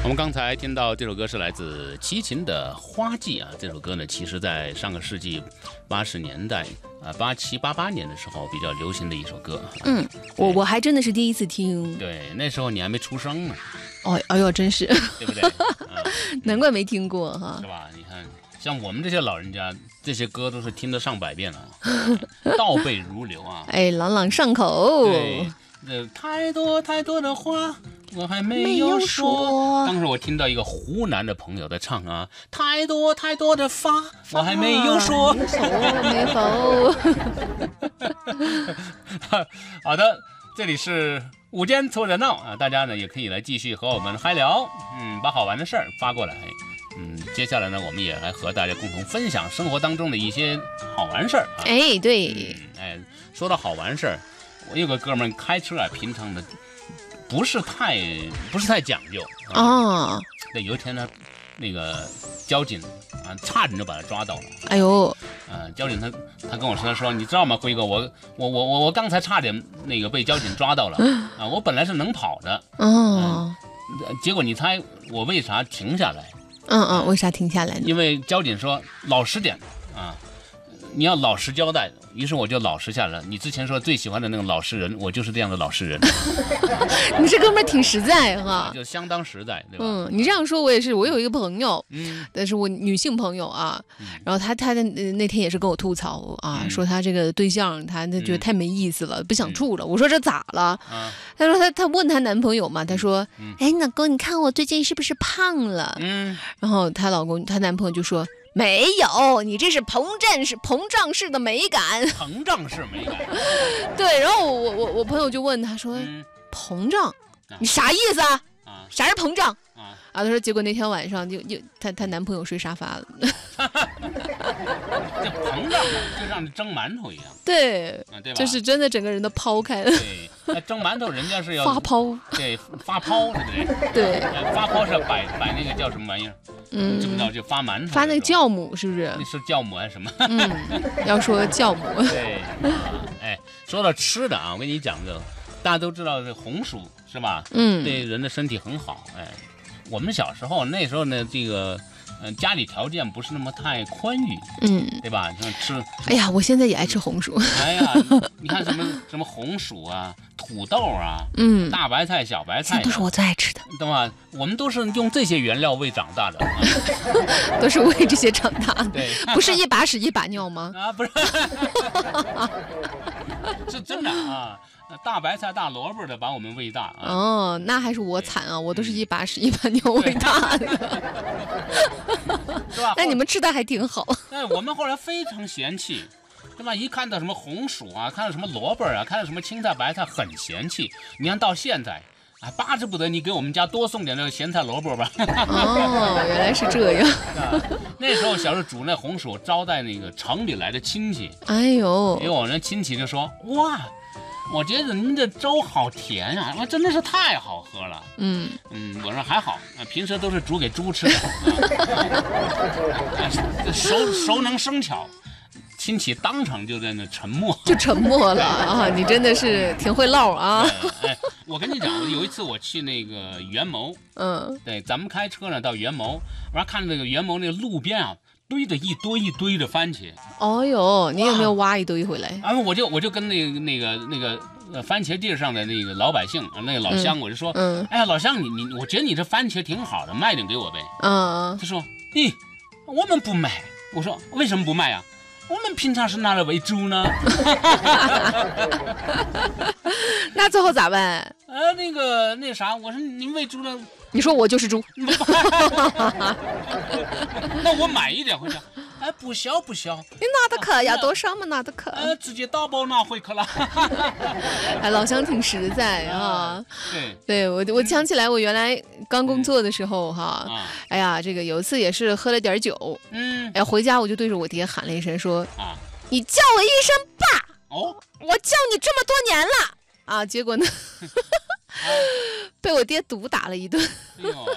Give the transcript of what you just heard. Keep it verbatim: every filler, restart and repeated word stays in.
我们刚才听到这首歌是来自齐秦的《花季》啊，这首歌呢，其实在上个世纪八十年代啊，八七八八年的时候比较流行的一首歌。 嗯，我我还真的是第一次听。 对，那时候你还没出生呢。 哦，哎呦，真是， 对不对？啊、 难怪没听过哈。 是吧？你看，像我们这些老人家，这些歌都是听得上百遍了，倒背如流啊。 哎，朗朗上口。 对。呃，太多太多的话，我还没有 说, 说。当时我听到一个湖南的朋友在唱啊，太多太多的发，我还没有说。 没否。 好的，这里是午间凑热闹啊，大家呢也可以来继续和我们嗨聊，嗯，把好玩的事儿发过来。嗯，接下来呢，我们也来和大家共同分享生活当中的一些好玩事儿、啊。 哎，对、 嗯，哎，说到好玩事儿。我有个哥们儿开车啊，平常的不是太不是太讲究啊。 哦。 那有一天呢，那个交警啊，差点就把他抓到了。 哎呦。 啊，交警他他跟我说说，你知道吗，辉哥，我我我我我刚才差点那个被交警抓到了啊，我本来是能跑的。 哦、 嗯。结果你猜我为啥停下来？ 嗯嗯，为啥停下来呢？ 因为交警说老实点啊。你要老实交代，于是我就老实下来了。你之前说最喜欢的那种老实人，我就是这样的老实人。 你这哥们儿挺实在哈， 就相当实在，对吧？ 嗯，你这样说，我也是。我有一个朋友， 嗯， 但是我女性朋友啊，嗯、然后她她的那天也是跟我吐槽啊，嗯、说她这个对象，她她觉得太没意思了，嗯、不想处了。我说这咋了？啊、她说她她问她男朋友嘛，她说，嗯、哎，老公，你看我最近是不是胖了？嗯，然后她老公她男朋友就说。没有，你这是膨胀式膨胀式的美感。 膨胀式美感。 对，然后我我我朋友就问他说：“嗯、膨胀，你啥意思啊？啊啥是膨胀？”啊，啊，他说，结果那天晚上就就她她男朋友睡沙发了。 这膨胀就像蒸馒头一样。 对， 啊、对吧？ 就是真的整个人都抛开了。 对，那蒸馒头人家是要发泡。 对，发泡，对不对？ 对， 发泡是摆摆那个叫什么玩意儿？嗯，知不知道？就发馒头。 发那个酵母是不是？ 那是酵母还是什么？ 嗯，要说酵母。 对，啊，哎，说到吃的啊，我跟你讲个，大家都知道这红薯是吧？嗯，对人的身体很好。哎，我们小时候那时候呢，这个。嗯，家里条件不是那么太宽裕，嗯，对吧？像吃， 哎呀，我现在也爱吃红薯。 哎呀，你看什么什么红薯啊、土豆啊，嗯，大白菜、小白菜， 都是我最爱吃的， 对吧？我们都是用这些原料喂长大的， 啊、都是喂这些长大的，对，不是一把屎一把尿吗？ 啊，不是，是真的啊。大白菜、大萝卜的把我们喂大啊！ 哦，那还是我惨啊！我都是一把屎一把尿喂大的， 是吧？ 那你们吃的还挺好。 哎，我们后来非常嫌弃，对吧？一看到什么红薯啊，看到什么萝卜啊，看到什么青菜、白菜，很嫌弃。你看到现在，啊，巴之不得你给我们家多送点那个咸菜萝卜吧。 哦，原来是这样。 啊、那时候小时候煮那红薯，招待那个城里来的亲戚。 哎呦， 结果那亲戚就说：“哇。”我觉得您这粥好甜啊，哇，真的是太好喝了。嗯嗯，我说还好，平时都是煮给猪吃的，啊、熟熟能生巧。亲戚当场就在那沉默， 就沉默了啊！你真的是挺会唠啊。 哎，我跟你讲，有一次我去那个元谋，嗯，对，咱们开车呢到元谋，完看那个元谋那个路边啊。堆着一堆一堆的番茄， 哦呦，你有没有挖一堆回来？ 然后我就我就跟那个那个那个呃番茄地上的那个老百姓，那个老乡，嗯、我就说，嗯，哎呀，老乡，你你，我觉得你这番茄挺好的，卖点给我呗。嗯，他说，咦，我们不卖。我说为什么不卖啊？我们平常是拿来喂猪呢。 那最后咋办？ 呃，那个那啥，我说您喂猪呢？ 你说我就是猪。 那我买一点回家。哎，不小不小。 你拿得可，要多少嘛拿得可。 呃，直接打包拿回去了。 哎，老乡挺实在啊。 对， 对我我想起来，我原来刚工作的时候哈，嗯、哎呀，这个有一次也是喝了点酒，嗯，哎，回家我就对着我爹喊了一声说，啊，你叫我一声爸，哦，我叫你这么多年了啊，结果呢？被我爹毒打了一顿。 哎呦，